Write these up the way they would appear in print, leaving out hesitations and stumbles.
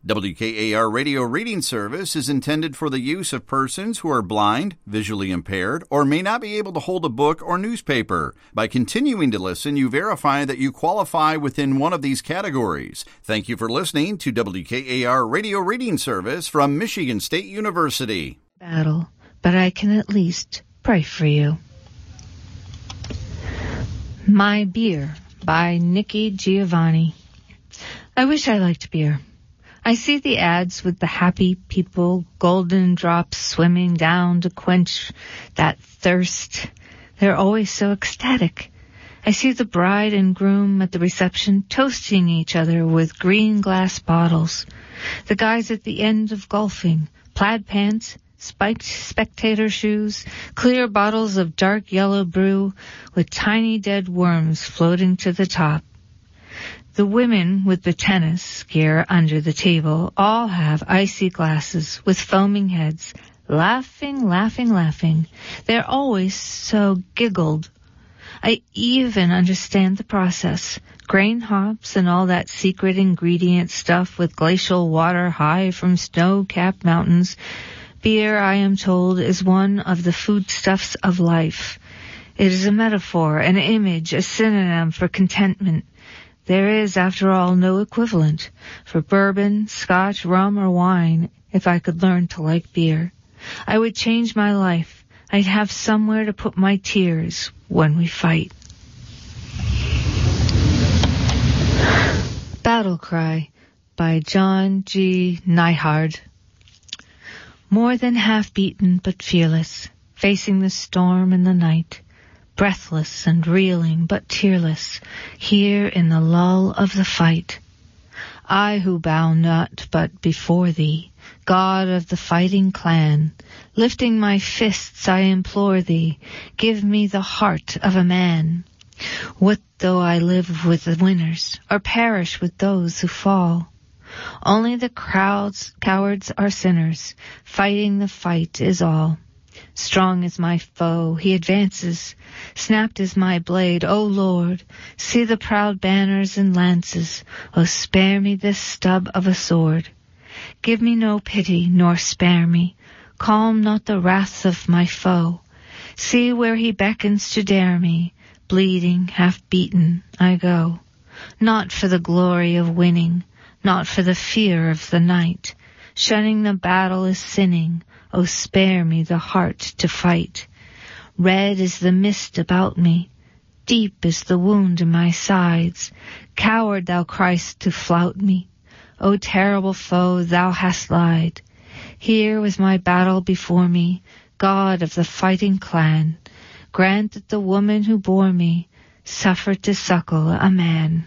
WKAR Radio Reading Service is intended for the use of persons who are blind, visually impaired, or may not be able to hold a book or newspaper. By continuing to listen, you verify that you qualify within one of these categories. Thank you for listening to WKAR Radio Reading Service from Michigan State University. Battle, but I can at least pray for you. My Beer by Nikki Giovanni. I wish I liked beer. I see the ads with the happy people, golden drops swimming down to quench that thirst. They're always so ecstatic. I see the bride and groom at the reception toasting each other with green glass bottles. The guys at the end of golfing, plaid pants, spiked spectator shoes, clear bottles of dark yellow brew with tiny dead worms floating to the top. The women with the tennis gear under the table all have icy glasses with foaming heads, laughing, laughing, laughing. They're always so giggled. I even understand the process. Grain hops and all that secret ingredient stuff with glacial water high from snow-capped mountains. Beer, I am told, is one of the foodstuffs of life. It is a metaphor, an image, a synonym for contentment. There is, after all, no equivalent for bourbon, scotch, rum, or wine if I could learn to like beer. I would change my life. I'd have somewhere to put my tears when we fight. Battle Cry by John G. Nyhard. More than half-beaten but fearless, facing the storm and the night, breathless and reeling but tearless, here in the lull of the fight. I who bow not but before thee, God of the fighting clan, lifting my fists I implore thee, give me the heart of a man. What though I live with the winners, or perish with those who fall? Only the cowards are sinners, fighting the fight is all. Strong is my foe, he advances. Snapped is my blade, O Lord. See the proud banners and lances. O spare me this stub of a sword. Give me no pity, nor spare me. Calm not the wrath of my foe. See where he beckons to dare me. Bleeding, half-beaten, I go. Not for the glory of winning, not for the fear of the night. Shunning the battle is sinning. O spare me the heart to fight. Red is the mist about me. Deep is the wound in my sides. Coward thou Christ to flout me. O terrible foe, thou hast lied. Here was my battle before me. God of the fighting clan, grant that the woman who bore me suffered to suckle a man.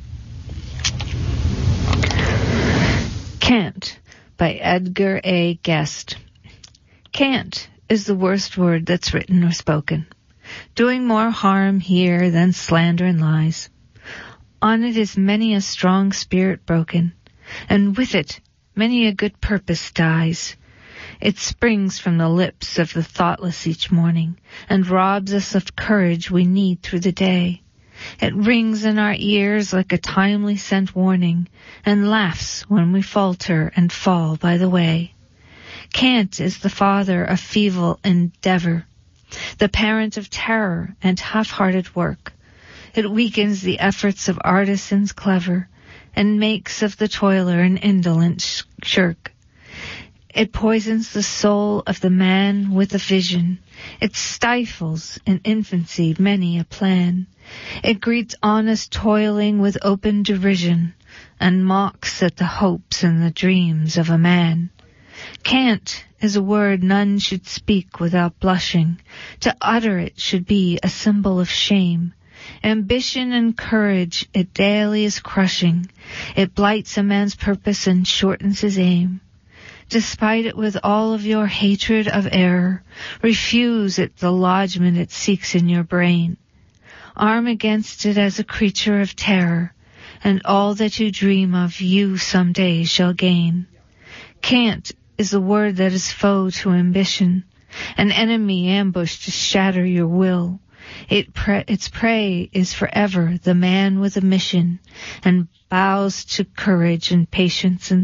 Can't by Edgar A. Guest. Can't is the worst word that's written or spoken, doing more harm here than slander and lies. On it is many a strong spirit broken, and with it many a good purpose dies. It springs from the lips of the thoughtless each morning, and robs us of courage we need through the day. It rings in our ears like a timely sent warning, and laughs when we falter and fall by the way. Can't is the father of feeble endeavor, the parent of terror and half-hearted work. It weakens the efforts of artisans clever, and makes of the toiler an indolent shirk. It poisons the soul of the man with a vision. It stifles in infancy many a plan. It greets honest toiling with open derision, and mocks at the hopes and the dreams of a man. Can't is a word none should speak without blushing. To utter it should be a symbol of shame. Ambition and courage it daily is crushing. It blights a man's purpose and shortens his aim. Despite it with all of your hatred of error, refuse it the lodgment it seeks in your brain. Arm against it as a creature of terror, and all that you dream of you some day shall gain. Can't is a word that is foe to ambition, an enemy ambushed to shatter your will. Its prey is forever the man with a mission, and bows to courage and patience and